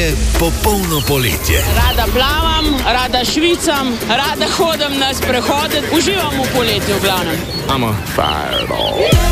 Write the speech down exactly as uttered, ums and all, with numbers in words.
je popolno poletje. Rada plavam, rada švicam, rada hodim na sprehode, uživam v poletju v glavnem. I'm a fireball.